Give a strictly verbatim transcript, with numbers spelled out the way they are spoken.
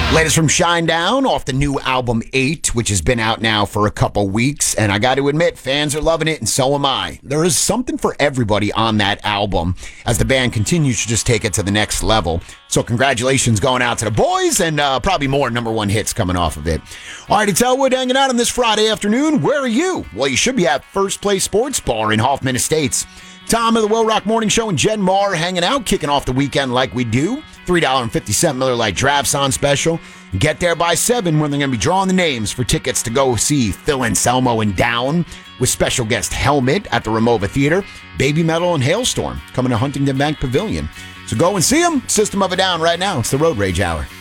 Latest from Shinedown off the new album eight, which has been out now for a couple weeks, and I got to admit, fans are loving it, and so am I. There is something for everybody on that album as the band continues to just take it to the next level. So congratulations going out to the boys, and uh, probably more number one hits coming off of it. All right, it's Elwood hanging out on this Friday afternoon. Where are you? Well, you should be at First Place Sports Bar in Hoffman Estates. Tom of the Will Rock Morning Show and Jen Marr hanging out, kicking off the weekend like we do. three dollars and fifty cents Miller Lite Drafts on special. Get there by seven when they're going to be drawing the names for tickets to go see Phil Anselmo and Down with special guest Helmet at the Ramova Theater, Baby Metal and Hailstorm coming to Huntington Bank Pavilion. So go and see them. System of a Down right now. It's the Road Rage Hour.